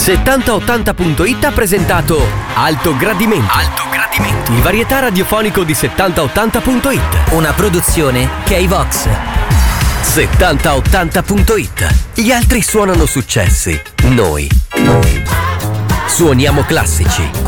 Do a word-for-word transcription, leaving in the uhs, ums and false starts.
settanta ottanta punto it ha presentato Alto Gradimento. Alto Gradimento. Il varietà radiofonico di settanta ottanta punto it. Una produzione K-Vox. settanta ottanta punto it. Gli altri suonano successi. Noi suoniamo classici.